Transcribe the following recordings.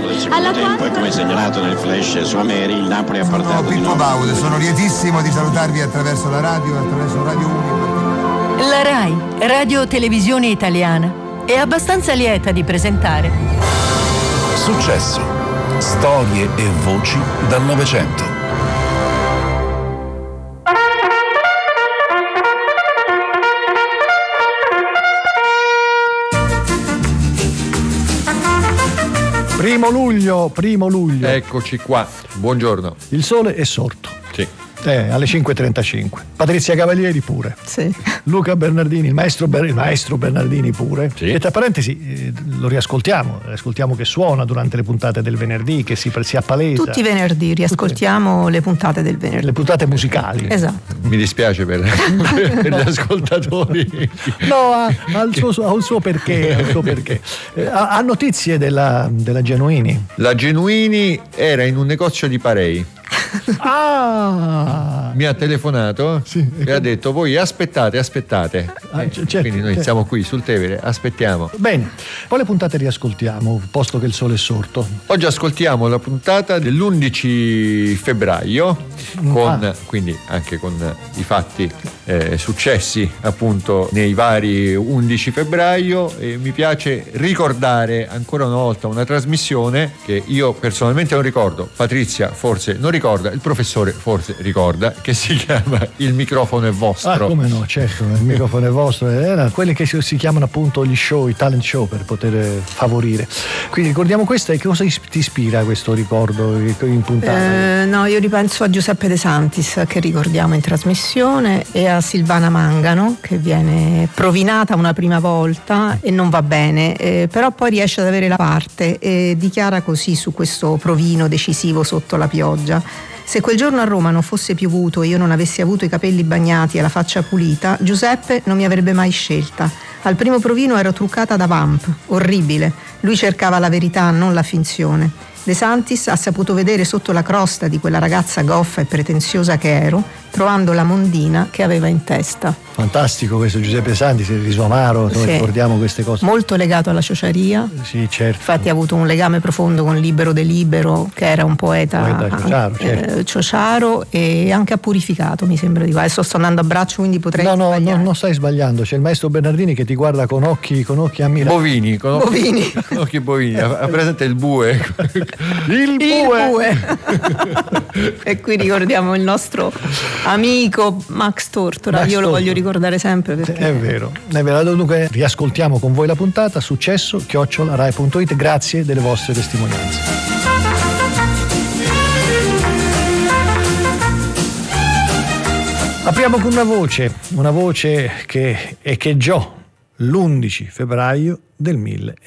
del secondo tempo e come segnalato nel flash su Ameri, il Napoli ha portato di Pippo Baudo, sono lietissimo di salutarvi attraverso la radio, attraverso Radio 1. La RAI, Radio Televisione Italiana, è abbastanza lieta di presentare Successo, storie e voci dal Novecento. Primo luglio. Eccoci qua, buongiorno. Il sole è sorto. Sì. Alle 5:35. Patrizia Cavalieri pure. Sì. Luca Bernardini, il maestro Bernardini pure. Sì. E tra parentesi lo riascoltiamo che suona durante le puntate del venerdì, che si appalesa. Tutti i venerdì riascoltiamo le puntate del venerdì. Le puntate musicali. Esatto. Mi dispiace per gli ascoltatori. No, ha un suo perché. Ha notizie della Genuini. La Genuini era in un negozio di Parei. Mi ha telefonato e ha detto: voi aspettate certo, quindi noi siamo qui sul Tevere, aspettiamo. Bene, poi le puntate riascoltiamo posto che il sole è sorto. Oggi ascoltiamo la puntata dell'11 febbraio quindi anche con i fatti successi appunto nei vari 11 febbraio, e mi piace ricordare ancora una volta una trasmissione che io personalmente non ricordo, Patrizia forse non ricorda, il professore forse ricorda, che si chiama Il microfono è vostro. Come no, certo, il microfono è vostro. Erano quelli che si chiamano appunto gli show, i talent show, per poter favorire. Quindi ricordiamo questa, e che cosa ti ispira questo ricordo in puntata? No, io ripenso a Giuseppe De Santis, che ricordiamo in trasmissione, e a Silvana Mangano, che viene provinata una prima volta e non va bene, però poi riesce ad avere la parte e dichiara così su questo provino decisivo sotto la pioggia: se quel giorno a Roma non fosse piovuto e io non avessi avuto i capelli bagnati e la faccia pulita, Giuseppe non mi avrebbe mai scelta. Al primo provino ero truccata da vamp, orribile. Lui cercava la verità, non la finzione. De Santis ha saputo vedere sotto la crosta di quella ragazza goffa e pretenziosa che ero, trovando la mondina che aveva in testa. Fantastico questo Giuseppe De Santis, il riso amaro, noi ricordiamo queste cose. Molto legato alla ciociaria. Sì, certo. Infatti ha avuto un legame profondo con Libero De Libero, che era un poeta ciociaro, certo. Ciociaro, e anche ha purificato, mi sembra di qua. Adesso sto andando a braccio, quindi potrei sbagliare. No, non stai sbagliando. C'è il maestro Bernardini che ti guarda con occhi ammirati. Con occhi bovini. Ha presente il bue? Il bue. E qui ricordiamo il nostro amico Max Tortora. Io lo voglio ricordare sempre perché è vero. Dunque riascoltiamo con voi la puntata. successo@rai.it. Grazie delle vostre testimonianze. Apriamo con una voce che echeggiò l'11 febbraio del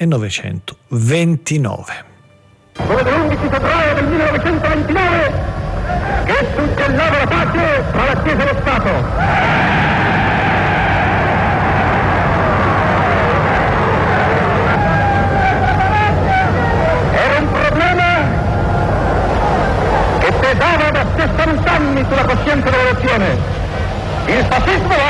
1929. Quello dell'11 febbraio del 1929 che suggellava la pace tra la Chiesa e lo Stato. Era un problema che pesava da 60 anni sulla coscienza della nazione. Il fascismo